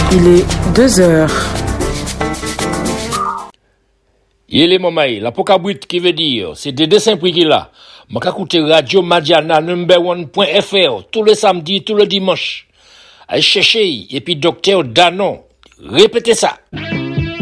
Il est 2 heures. Il est momaï, la pokabrit qui veut dire, c'est des dessins prix qu'il a. M'a écouté Radio Madiana #1.fr tous les samedis, tous les dimanches. Allez chercher, et puis docteur Danon. Répétez ça.